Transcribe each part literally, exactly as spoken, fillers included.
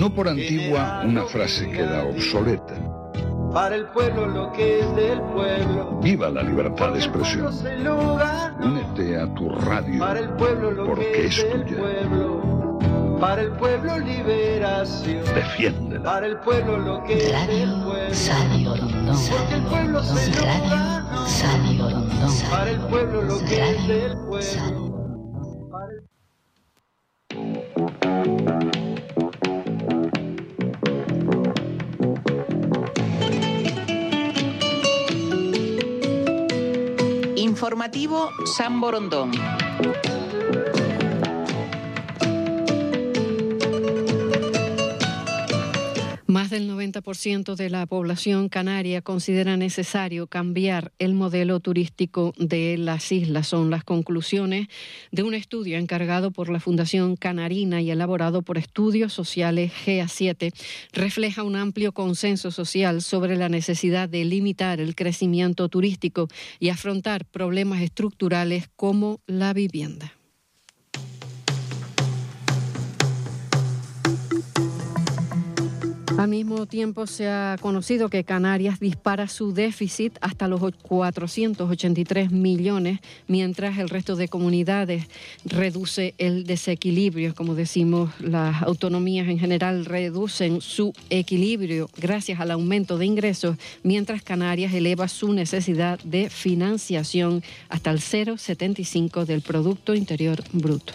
No por antigua una frase queda obsoleta. Para el pueblo lo que es del pueblo. Viva la libertad de expresión. Únete a tu radio. Para el pueblo lo porque que es es del tuya. pueblo. Para el pueblo liberación. Defiéndela. Para el pueblo lo que es del pueblo. Radio Rondón. Porque el pueblo se lo Radio ganó. Radio Rondón. Para el pueblo lo que es del pueblo. Radio. Informativo San Borondón. Más del noventa por ciento de la población canaria considera necesario cambiar el modelo turístico de las islas. Son las conclusiones de un estudio encargado por la Fundación Canarina y elaborado por Estudios Sociales G A siete. Refleja un amplio consenso social sobre la necesidad de limitar el crecimiento turístico y afrontar problemas estructurales como la vivienda. Al mismo tiempo se ha conocido que Canarias dispara su déficit hasta los cuatrocientos ochenta y tres millones, mientras el resto de comunidades reduce el desequilibrio. Como decimos, las autonomías en general reducen su equilibrio gracias al aumento de ingresos, mientras Canarias eleva su necesidad de financiación hasta el cero coma setenta y cinco del Producto Interior Bruto.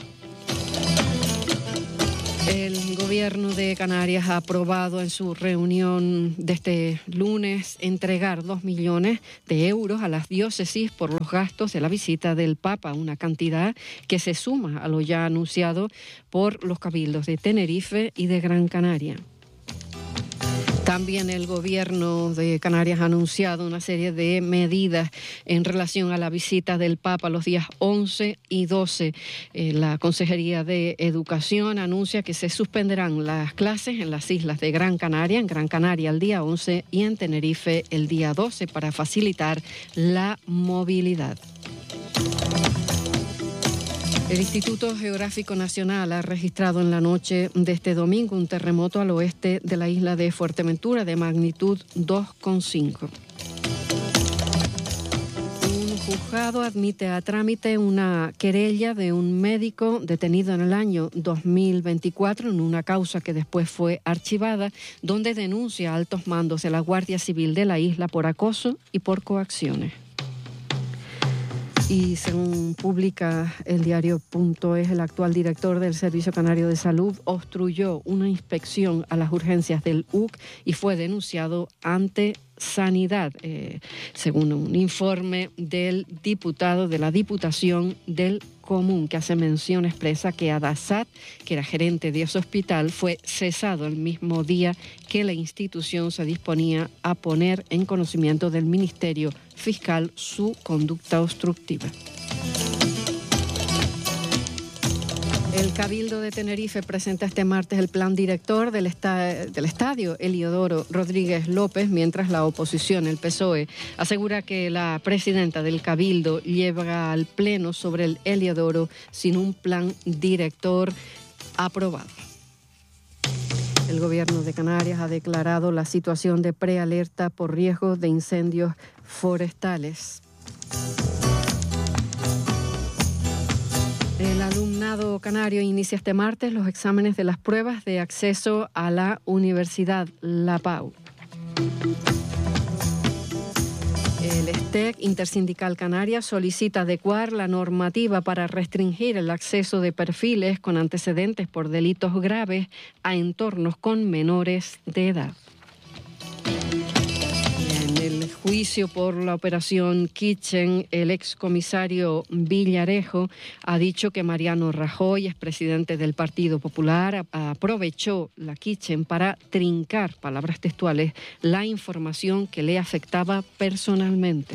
El gobierno de Canarias ha aprobado en su reunión de este lunes entregar dos millones de euros a las diócesis por los gastos de la visita del Papa, una cantidad que se suma a lo ya anunciado por los cabildos de Tenerife y de Gran Canaria. También el gobierno de Canarias ha anunciado una serie de medidas en relación a la visita del Papa los días once y doce. Eh, la Consejería de Educación anuncia que se suspenderán las clases en las islas de Gran Canaria, en Gran Canaria el día once y en Tenerife el día doce para facilitar la movilidad. El Instituto Geográfico Nacional ha registrado en la noche de este domingo un terremoto al oeste de la isla de Fuerteventura de magnitud dos coma cinco. Un juzgado admite a trámite una querella de un médico detenido en el año dos mil veinticuatro en una causa que después fue archivada, donde denuncia a altos mandos de la Guardia Civil de la isla por acoso y por coacciones. Y según publica el diario Punto Es, el actual director del Servicio Canario de Salud obstruyó una inspección a las urgencias del U C y fue denunciado ante Sanidad, eh, según un informe del diputado de la Diputación del Común, que hace mención expresa que Adasat, que era gerente de ese hospital, fue cesado el mismo día que la institución se disponía a poner en conocimiento del Ministerio Fiscal su conducta obstructiva. El Cabildo de Tenerife presenta este martes el plan director del, esta- del estadio Heliodoro Rodríguez López, mientras la oposición, el P S O E, asegura que la presidenta del Cabildo lleva al Pleno sobre el Heliodoro sin un plan director aprobado. El Gobierno de Canarias ha declarado la situación de prealerta por riesgo de incendios forestales. El alumnado canario inicia este martes los exámenes de las pruebas de acceso a la Universidad La Pau. El S T E C, Intersindical Canaria, solicita adecuar la normativa para restringir el acceso de perfiles con antecedentes por delitos graves a entornos con menores de edad. En el juicio por la operación Kitchen, el excomisario Villarejo ha dicho que Mariano Rajoy, expresidente del Partido Popular, aprovechó la Kitchen para trincar, palabras textuales, la información que le afectaba personalmente.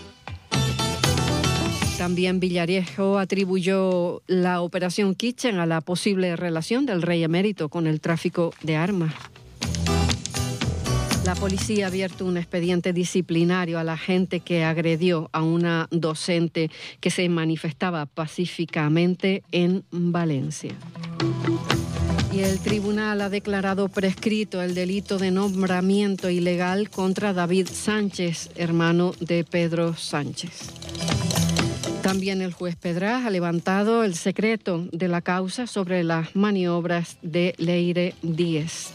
También Villarejo atribuyó la operación Kitchen a la posible relación del rey emérito con el tráfico de armas. La policía ha abierto un expediente disciplinario a la gente que agredió a una docente que se manifestaba pacíficamente en Valencia. Y el tribunal ha declarado prescrito el delito de nombramiento ilegal contra David Sánchez, hermano de Pedro Sánchez. También el juez Pedraz ha levantado el secreto de la causa sobre las maniobras de Leire Díez.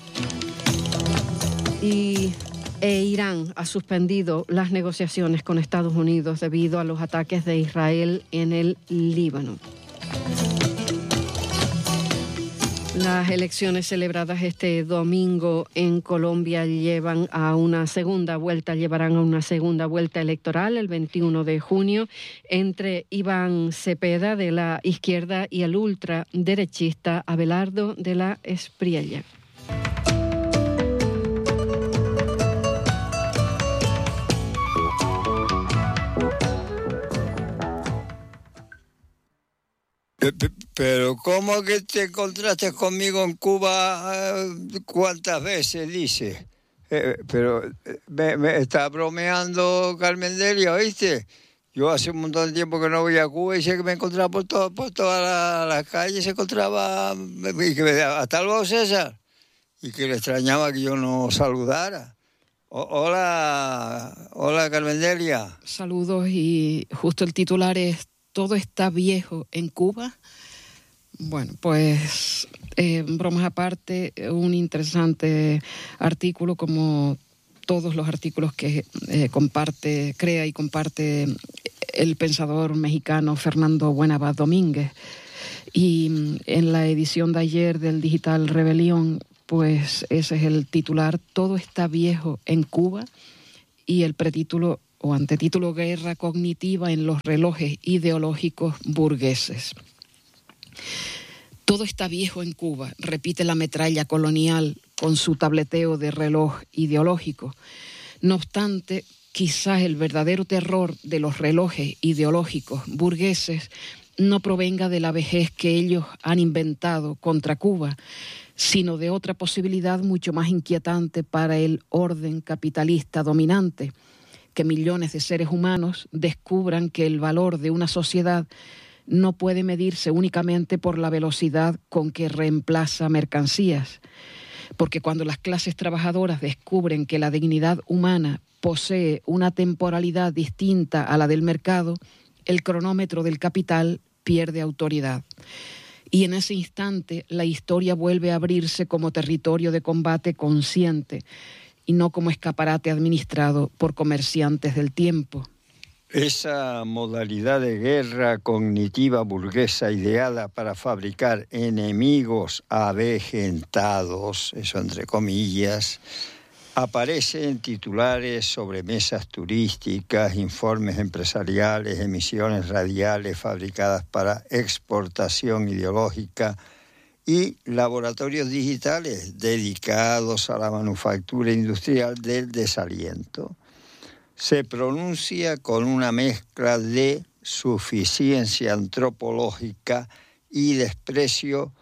Y e Irán ha suspendido las negociaciones con Estados Unidos debido a los ataques de Israel en el Líbano. Las elecciones celebradas este domingo en Colombia llevan a una segunda vuelta, llevarán a una segunda vuelta electoral el veintiuno de junio entre Iván Cepeda de la izquierda y el ultraderechista Abelardo de la Espriella. Pero ¿cómo que te encontraste conmigo en Cuba? ¿Cuántas veces, dice? Eh, pero me, me está bromeando Carmen Delia, ¿oíste? Yo hace un montón de tiempo que no voy a Cuba y sé que me encontraba por, todo, por todas las la calles, se encontraba, y que me, hasta luego César, y que le extrañaba que yo no saludara. O, hola, hola Carmen Delia. Saludos, y justo el titular es: todo está viejo en Cuba. Bueno, pues eh, bromas aparte, un interesante artículo, como todos los artículos que eh, comparte, crea y comparte el pensador mexicano Fernando Buenabad Domínguez. Y en la edición de ayer del Digital Rebelión, pues ese es el titular: todo está viejo en Cuba, y el pretítulo o antetítulo: guerra cognitiva en los relojes ideológicos burgueses. Todo está viejo en Cuba, repite la metralla colonial con su tableteo de reloj ideológico. No obstante, quizás el verdadero terror de los relojes ideológicos burgueses no provenga de la vejez que ellos han inventado contra Cuba, sino de otra posibilidad mucho más inquietante para el orden capitalista dominante: que millones de seres humanos descubran que el valor de una sociedad no puede medirse únicamente por la velocidad con que reemplaza mercancías. Porque cuando las clases trabajadoras descubren que la dignidad humana posee una temporalidad distinta a la del mercado, el cronómetro del capital pierde autoridad. Y en ese instante la historia vuelve a abrirse como territorio de combate consciente, y no como escaparate administrado por comerciantes del tiempo. Esa modalidad de guerra cognitiva burguesa ideada para fabricar enemigos avejentados, eso entre comillas, aparece en titulares sobre mesas turísticas, informes empresariales, emisiones radiales fabricadas para exportación ideológica y laboratorios digitales dedicados a la manufactura industrial del desaliento. Se pronuncia con una mezcla de suficiencia antropológica y desprecio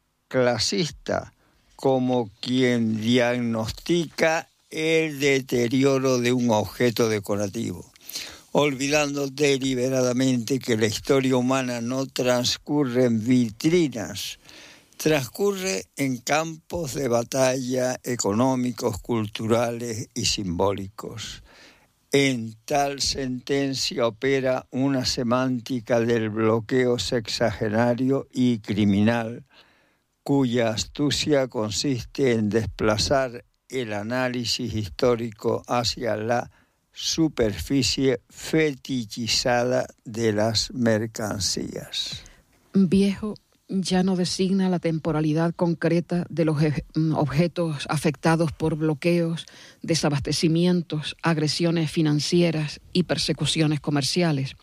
clasista, como quien diagnostica el deterioro de un objeto decorativo, olvidando deliberadamente que la historia humana no transcurre en vitrinas, transcurre en campos de batalla económicos, culturales y simbólicos. En tal sentencia opera una semántica del bloqueo sexagenario y criminal, cuya astucia consiste en desplazar el análisis histórico hacia la superficie fetichizada de las mercancías. Viejo ya no designa la temporalidad concreta de los objetos afectados por bloqueos, desabastecimientos, agresiones financieras y persecuciones comerciales.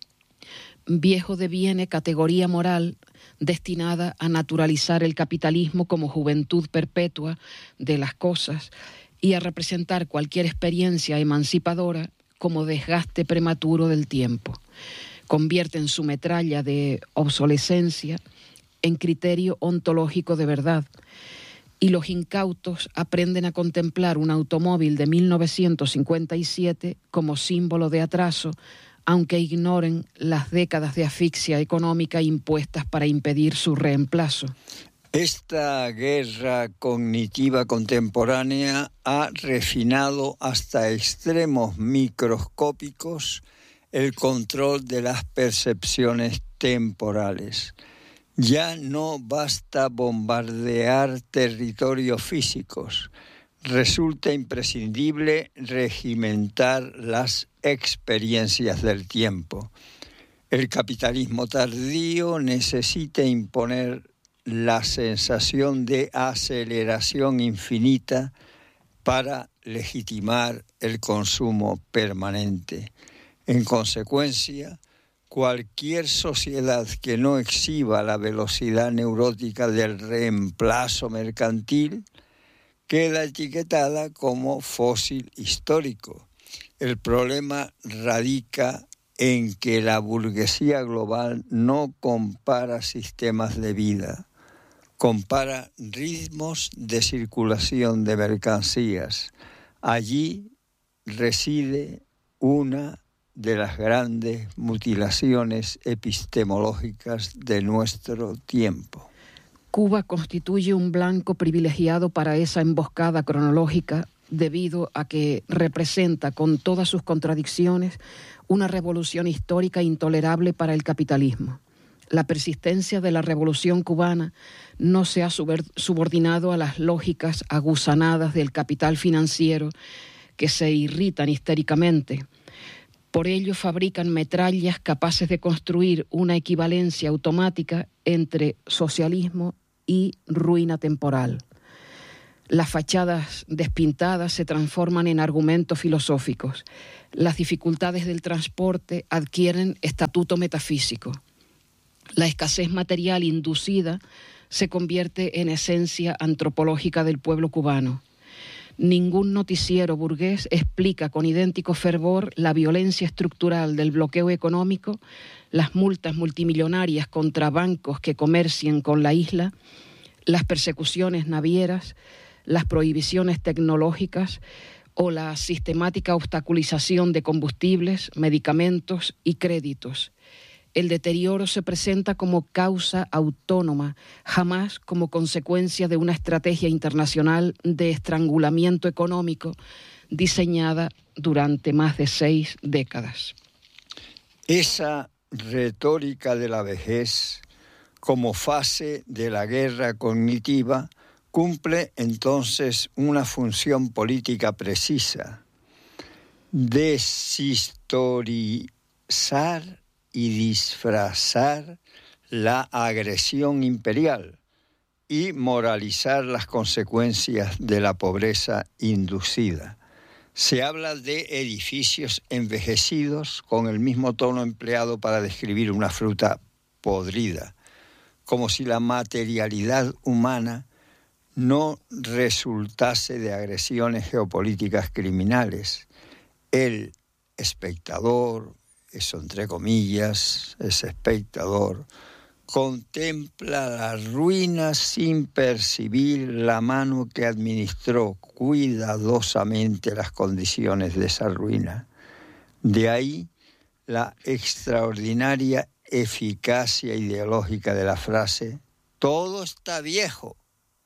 Viejo deviene categoría moral destinada a naturalizar el capitalismo como juventud perpetua de las cosas y a representar cualquier experiencia emancipadora como desgaste prematuro del tiempo. Convierte en su metralla de obsolescencia en criterio ontológico de verdad, y los incautos aprenden a contemplar un automóvil de mil novecientos cincuenta y siete como símbolo de atraso, aunque ignoren las décadas de asfixia económica impuestas para impedir su reemplazo. Esta guerra cognitiva contemporánea ha refinado hasta extremos microscópicos el control de las percepciones temporales. Ya no basta bombardear territorios físicos. Resulta imprescindible regimentar las experiencias del tiempo. El capitalismo tardío necesita imponer la sensación de aceleración infinita para legitimar el consumo permanente. En consecuencia, cualquier sociedad que no exhiba la velocidad neurótica del reemplazo mercantil queda etiquetada como fósil histórico. El problema radica en que la burguesía global no compara sistemas de vida, compara ritmos de circulación de mercancías. Allí reside una de las grandes mutilaciones epistemológicas de nuestro tiempo. Cuba constituye un blanco privilegiado para esa emboscada cronológica debido a que representa, con todas sus contradicciones, una revolución histórica intolerable para el capitalismo. La persistencia de la revolución cubana no se ha subordinado a las lógicas aguzanadas del capital financiero que se irritan histéricamente. Por ello fabrican metrallas capaces de construir una equivalencia automática entre socialismo y ruina temporal. Las fachadas despintadas se transforman en argumentos filosóficos. Las dificultades del transporte adquieren estatuto metafísico. La escasez material inducida se convierte en esencia antropológica del pueblo cubano. Ningún noticiero burgués explica con idéntico fervor la violencia estructural del bloqueo económico, las multas multimillonarias contra bancos que comercien con la isla, las persecuciones navieras, las prohibiciones tecnológicas o la sistemática obstaculización de combustibles, medicamentos y créditos. El deterioro se presenta como causa autónoma, jamás como consecuencia de una estrategia internacional de estrangulamiento económico diseñada durante más de seis décadas. Esa retórica de la vejez como fase de la guerra cognitiva cumple entonces una función política precisa: deshistorizar y disfrazar la agresión imperial y moralizar las consecuencias de la pobreza inducida. Se habla de edificios envejecidos con el mismo tono empleado para describir una fruta podrida, como si la materialidad humana no resultase de agresiones geopolíticas criminales. El espectador, eso entre comillas, ese espectador, contempla la ruina sin percibir la mano que administró cuidadosamente las condiciones de esa ruina. De ahí la extraordinaria eficacia ideológica de la frase: todo está viejo.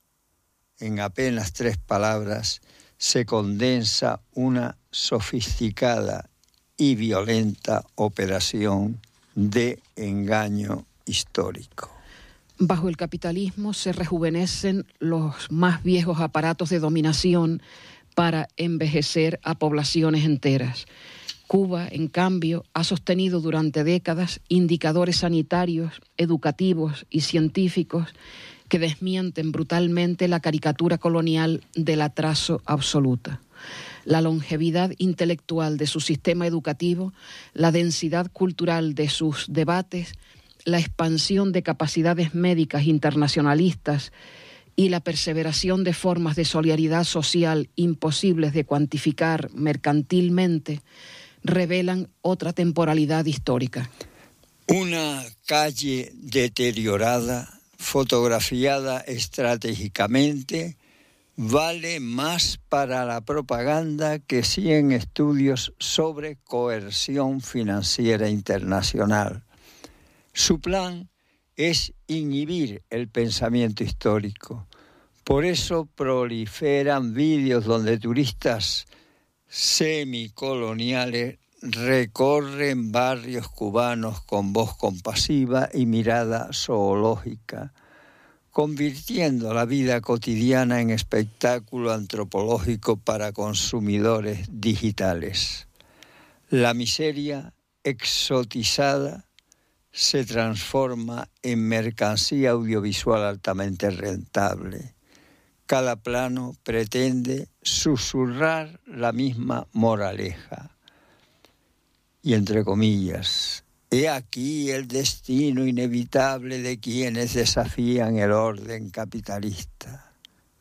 En apenas tres palabras se condensa una sofisticada y violenta operación de engaño histórico. Bajo el capitalismo se rejuvenecen los más viejos aparatos de dominación para envejecer a poblaciones enteras. Cuba, en cambio, ha sostenido durante décadas indicadores sanitarios, educativos y científicos que desmienten brutalmente la caricatura colonial del atraso absoluta. La longevidad intelectual de su sistema educativo, la densidad cultural de sus debates, la expansión de capacidades médicas internacionalistas y la perseveración de formas de solidaridad social imposibles de cuantificar mercantilmente revelan otra temporalidad histórica. Una calle deteriorada, fotografiada estratégicamente, vale más para la propaganda que cien estudios sobre coerción financiera internacional. Su plan es inhibir el pensamiento histórico. Por eso proliferan vídeos donde turistas semicoloniales recorren barrios cubanos con voz compasiva y mirada zoológica, convirtiendo la vida cotidiana en espectáculo antropológico para consumidores digitales. La miseria exotizada se transforma en mercancía audiovisual altamente rentable. Cada plano pretende susurrar la misma moraleja. Y entre comillas, he aquí el destino inevitable de quienes desafían el orden capitalista.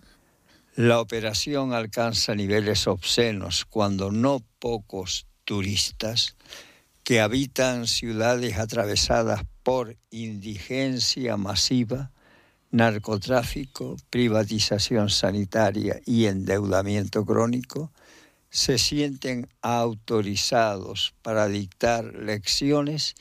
La operación alcanza niveles obscenos cuando no pocos turistas que habitan ciudades atravesadas por indigencia masiva, narcotráfico, privatización sanitaria y endeudamiento crónico, se sienten autorizados para dictar lecciones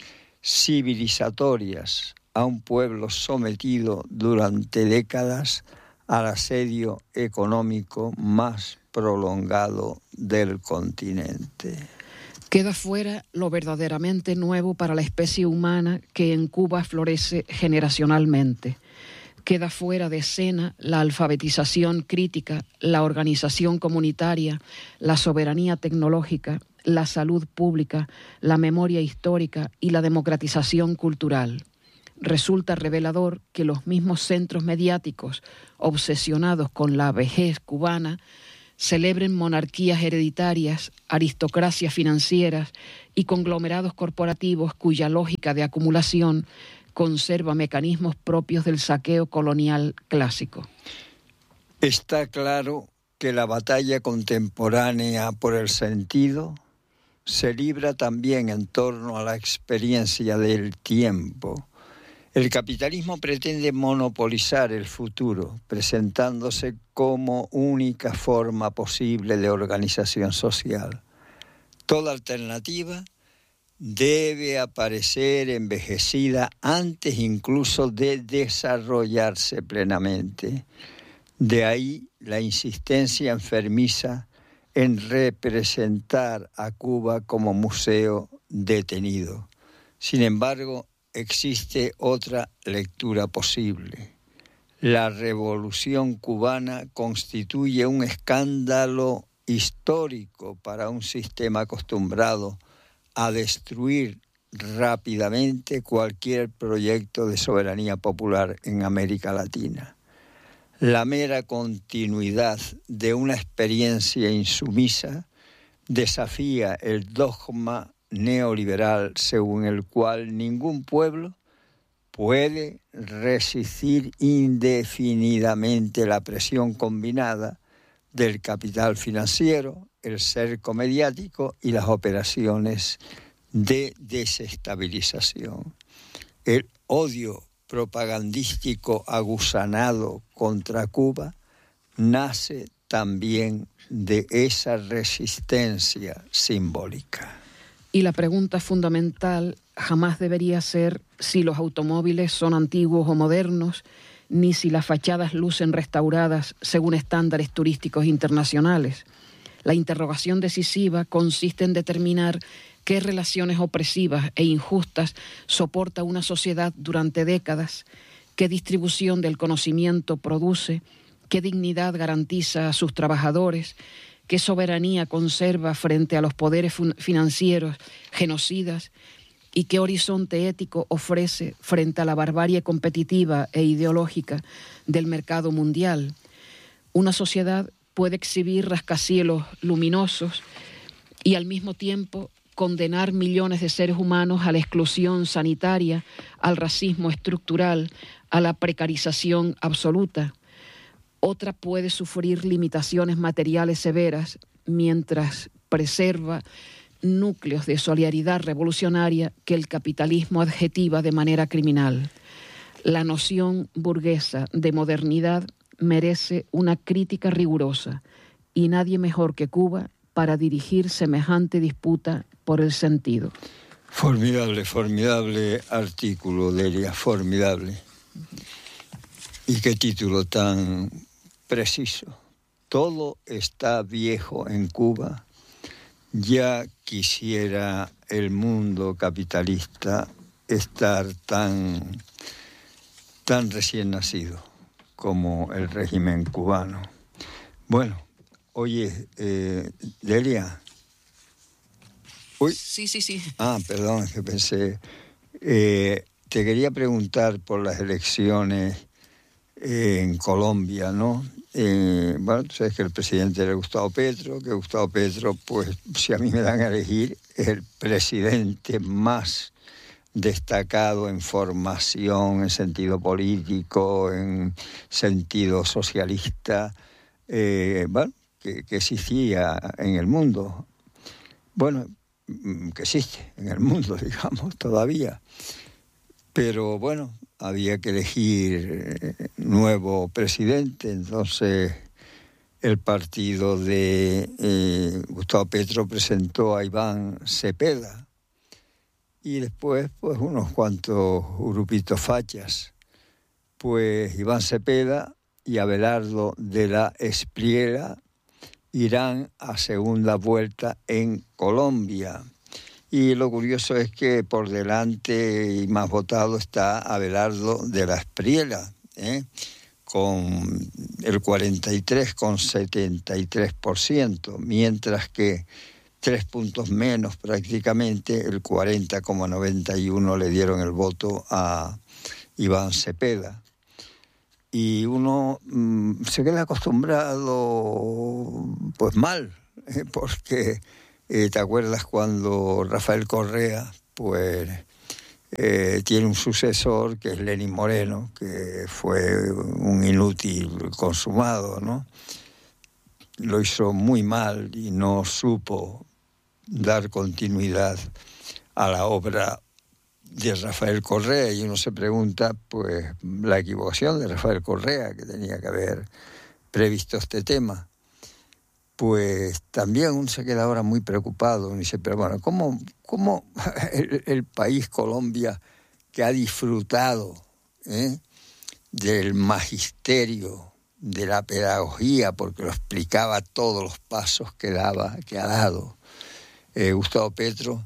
civilizatorias a un pueblo sometido durante décadas al asedio económico más prolongado del continente. Queda fuera lo verdaderamente nuevo para la especie humana que en Cuba florece generacionalmente. Queda fuera de escena la alfabetización crítica, la organización comunitaria, la soberanía tecnológica, la salud pública, la memoria histórica y la democratización cultural. Resulta revelador que los mismos centros mediáticos obsesionados con la vejez cubana celebren monarquías hereditarias, aristocracias financieras y conglomerados corporativos cuya lógica de acumulación conserva mecanismos propios del saqueo colonial clásico. Está claro que la batalla contemporánea por el sentido se libra también en torno a la experiencia del tiempo. El capitalismo pretende monopolizar el futuro, presentándose como única forma posible de organización social. Toda alternativa debe aparecer envejecida antes incluso de desarrollarse plenamente. De ahí la insistencia enfermiza en representar a Cuba como museo detenido. Sin embargo, existe otra lectura posible. La revolución cubana constituye un escándalo histórico para un sistema acostumbrado a destruir rápidamente cualquier proyecto de soberanía popular en América Latina. La mera continuidad de una experiencia insumisa desafía el dogma neoliberal según el cual ningún pueblo puede resistir indefinidamente la presión combinada del capital financiero, el cerco mediático y las operaciones de desestabilización. El odio propagandístico agusanado contra Cuba nace también de esa resistencia simbólica. Y la pregunta fundamental jamás debería ser si los automóviles son antiguos o modernos, ni si las fachadas lucen restauradas según estándares turísticos internacionales. La interrogación decisiva consiste en determinar qué relaciones opresivas e injustas soporta una sociedad durante décadas, qué distribución del conocimiento produce, qué dignidad garantiza a sus trabajadores, qué soberanía conserva frente a los poderes financieros genocidas y qué horizonte ético ofrece frente a la barbarie competitiva e ideológica del mercado mundial. Una sociedad puede exhibir rascacielos luminosos y al mismo tiempo condenar millones de seres humanos a la exclusión sanitaria, al racismo estructural, a la precarización absoluta. Otra puede sufrir limitaciones materiales severas mientras preserva núcleos de solidaridad revolucionaria que el capitalismo adjetiva de manera criminal. La noción burguesa de modernidad merece una crítica rigurosa y nadie mejor que Cuba para dirigir semejante disputa por el sentido. Formidable, formidable artículo, Delia, formidable. Y qué título tan preciso. Todo está viejo en Cuba. Ya quisiera el mundo capitalista estar tan, tan recién nacido como el régimen cubano. Bueno, oye, eh, Delia. Uy. Sí, sí, sí. Ah, perdón, es que pensé. Eh, te quería preguntar por las elecciones eh, en Colombia, ¿no? Eh, bueno, tú sabes que el presidente era Gustavo Petro, que Gustavo Petro, pues, si a mí me dan a elegir, es el presidente más destacado en formación, en sentido político, en sentido socialista, eh, bueno, que, que existía en el mundo. Bueno, que existe en el mundo, digamos, todavía. Pero bueno, había que elegir nuevo presidente, entonces el partido de eh, Gustavo Petro presentó a Iván Cepeda y después pues unos cuantos grupitos fachas. Pues Iván Cepeda y Abelardo de la Espriella irán a segunda vuelta en Colombia. Y lo curioso es que por delante y más votado está Abelardo de la Espriella, ¿eh? con el cuarenta y tres coma setenta y tres por ciento, mientras que tres puntos menos prácticamente, el cuarenta coma noventa y uno le dieron el voto a Iván Cepeda. Y uno mmm, se queda acostumbrado pues mal, ¿eh? porque eh, te acuerdas cuando Rafael Correa pues eh, tiene un sucesor que es Lenín Moreno, que fue un inútil consumado, ¿no? Lo hizo muy mal y no supo dar continuidad a la obra de Rafael Correa, y uno se pregunta pues la equivocación de Rafael Correa, que tenía que haber previsto este tema. Pues también uno se queda ahora muy preocupado, uno dice, pero bueno, ¿cómo, cómo el, el país Colombia, que ha disfrutado ¿eh? del magisterio, de la pedagogía, porque lo explicaba todos los pasos que daba, que ha dado eh, Gustavo Petro,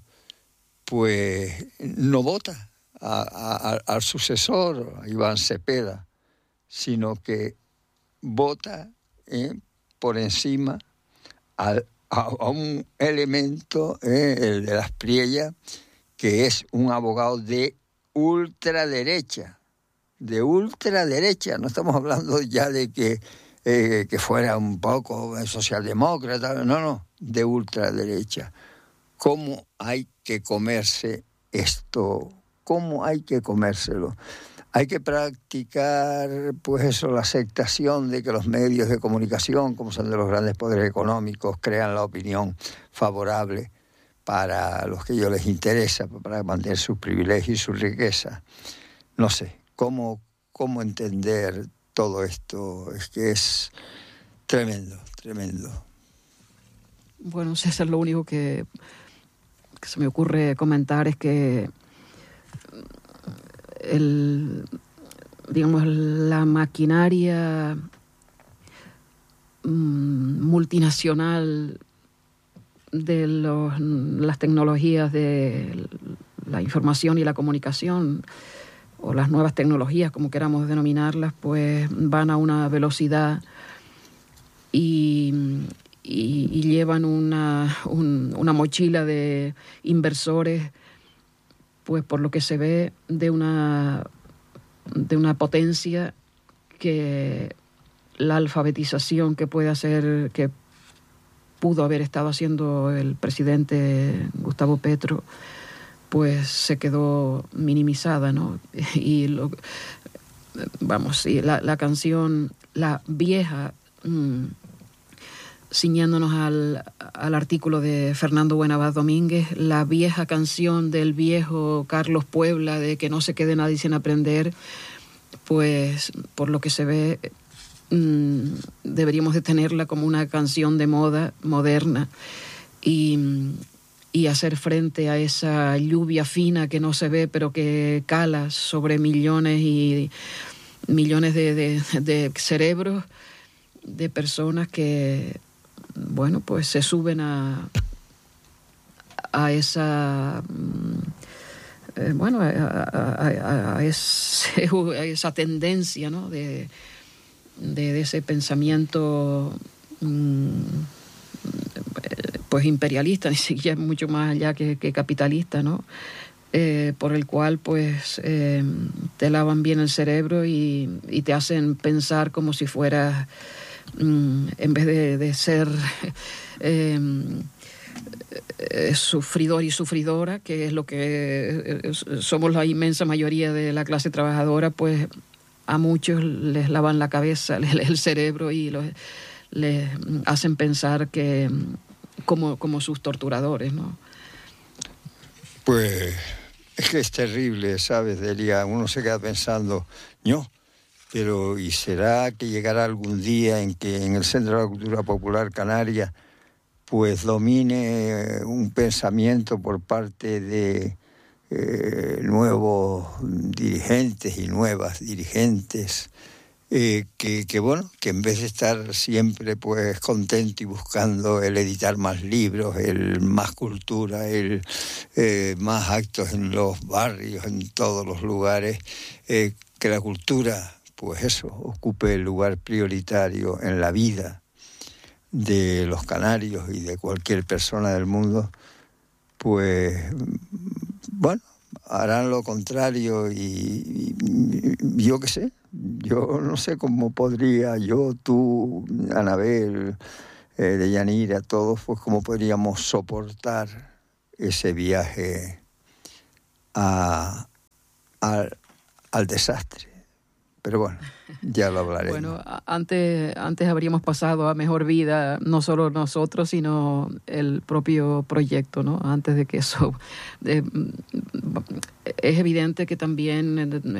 pues no vota a, a, al sucesor, a Iván Cepeda, sino que vota eh, por encima a, a, a un elemento, eh, el de la Espriella, que es un abogado de ultraderecha, de ultraderecha. No estamos hablando ya de que, eh, que fuera un poco socialdemócrata, no, no, de ultraderecha. ¿Cómo hay que comerse esto? ¿Cómo hay que comérselo? Hay que practicar, pues eso, la aceptación de que los medios de comunicación, como son de los grandes poderes económicos, crean la opinión favorable para los que a ellos les interesa, para mantener sus privilegios y su riqueza. No sé, ¿cómo, cómo entender todo esto? Es que es tremendo, tremendo. Bueno, César, lo único que... que se me ocurre comentar es que el, digamos, la maquinaria mmm, multinacional de los, las tecnologías de la información y la comunicación, o las nuevas tecnologías, como queramos denominarlas, pues van a una velocidad y... Y, y llevan una, un, una mochila de inversores, pues por lo que se ve, de una, de una potencia que la alfabetización que puede hacer, que pudo haber estado haciendo el presidente Gustavo Petro, pues se quedó minimizada, ¿no? Y lo, vamos, y la, la canción, la vieja... Mmm, ciñéndonos al, al artículo de Fernando Buenabad Domínguez, la vieja canción del viejo Carlos Puebla de que no se quede nadie sin aprender, pues por lo que se ve mmm, deberíamos de tenerla como una canción de moda moderna y, y hacer frente a esa lluvia fina que no se ve, pero que cala sobre millones y millones de, de, de cerebros de personas que, bueno, pues se suben a, a esa... Eh, bueno, a, a, a, a, ese, a esa tendencia, ¿no? de, de, de ese pensamiento mmm, pues imperialista, ni siquiera mucho más allá que, que capitalista, ¿no? Eh, por el cual pues eh, te lavan bien el cerebro y, y te hacen pensar como si fueras, mmm, en vez de, de ser... Eh, sufridor y sufridora, que es lo que somos la inmensa mayoría de la clase trabajadora, pues a muchos les lavan la cabeza, el cerebro y los, les hacen pensar que como, como sus torturadores, ¿no? Pues es que es terrible, ¿sabes, Delia? Uno se queda pensando, no, pero ¿y será que llegará algún día en que en el Centro de la Cultura Popular Canaria pues domine un pensamiento por parte de eh, nuevos dirigentes y nuevas dirigentes eh, que, que, bueno, que en vez de estar siempre pues contento y buscando el editar más libros, el más cultura, el eh, más actos en los barrios, en todos los lugares, eh, que la cultura, pues eso, ocupe el lugar prioritario en la vida de los canarios y de cualquier persona del mundo, pues, bueno, harán lo contrario y, y yo qué sé, yo no sé cómo podría, yo, tú, Anabel, eh, Deyanira, todos, pues cómo podríamos soportar ese viaje a, a, al desastre. Pero bueno, ya lo hablaremos. Bueno, antes, antes habríamos pasado a mejor vida, no solo nosotros, sino el propio proyecto, ¿no? Antes de que eso... Eh, es evidente que también